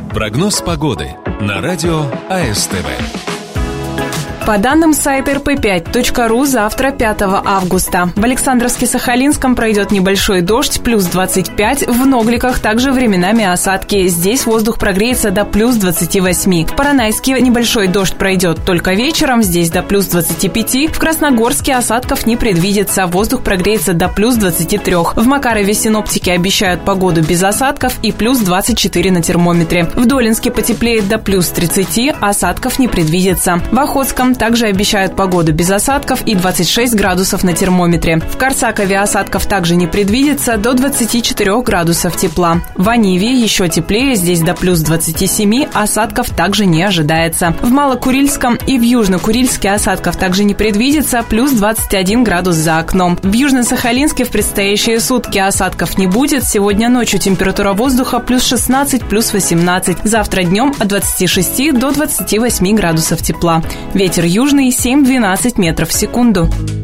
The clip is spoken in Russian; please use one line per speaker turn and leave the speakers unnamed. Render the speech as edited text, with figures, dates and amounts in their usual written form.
Прогноз погоды на радио АСТВ.
По данным сайта rp5.ru, завтра, 5 августа, в Александровске-Сахалинском пройдет небольшой дождь, плюс 25, в Ногликах также временами осадки. Здесь воздух прогреется до плюс 28. В Поронайске небольшой дождь пройдет только вечером, здесь до плюс 25. В Красногорске осадков не предвидится, воздух прогреется до плюс 23. В Макарове синоптики обещают погоду без осадков и плюс 24 на термометре. В Долинске потеплеет до плюс 30, осадков не предвидится. В Охотском также обещают погоду без осадков и 26 градусов на термометре. В Корсакове осадков также не предвидится, до 24 градусов тепла. В Аниве еще теплее, здесь до плюс 27, осадков также не ожидается. В Малокурильском и в Южно-Курильске осадков также не предвидится, плюс 21 градус за окном. В Южно-Сахалинске в предстоящие сутки осадков не будет. Сегодня ночью температура воздуха плюс 16, плюс 18. Завтра днем от 26 до 28 градусов тепла. Ветер южный 7-12 метров в секунду.